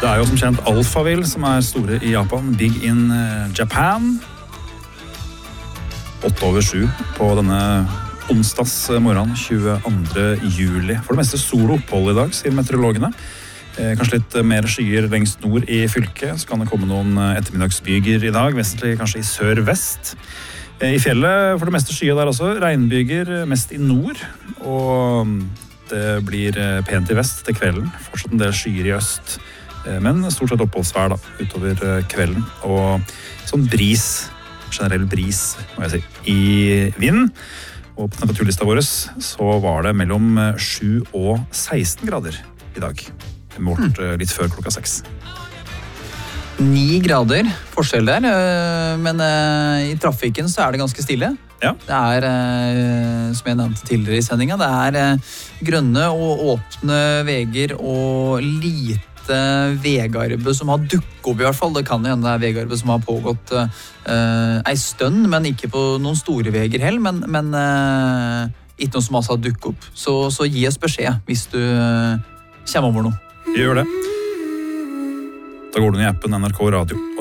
Det jo som kjent Alphaville som store i Japan. Big in Japan. 8:07 på denne onsdags morgen, 22. juli. For det meste sol og opphold i dag, sier meteorologene. Kanskje litt mer skyer lengst nord i fylket. Så kan det komme noen ettermiddagsbyger i dag, vesentlig kanskje i sør-vest. I fjellet for det meste skyer der også. Regnbyger mest i nord. Og det blir pent i vest til kvelden. Fortsatt en del skyer i øst. Men stort sett oppholdsvær da, utover kvelden. Og sånn bris, generell bris, må jeg si, i vinden. Og på temperaturlista vår så var det mellom 7 og 16 grader i dag. Målt litt før klokka 6. 9 grader forskjell der, men i trafikken så det ganske stille. Ja. Det som jeg nevnte tidligere i sendingen, det grønne og åpne veger og lite vegarbeid som har dukket opp i hvert fall. Det kan hende det vegarbeid som har pågått en stund, men ikke på noen store veger heller, men ikke noe som har dukket opp. Så gi oss beskjed hvis du kommer over noe. Gjør det. Da går du inn i appen NRK Radio.